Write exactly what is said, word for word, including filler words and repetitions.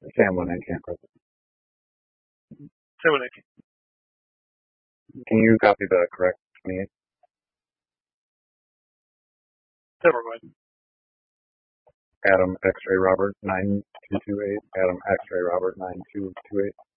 Sam one nineteen at present. Sam one nineteen. Can you copy the correct twenty-eight? Never mind. Adam X-ray Robert nine two two eight. Adam X-ray Robert nine two two eight.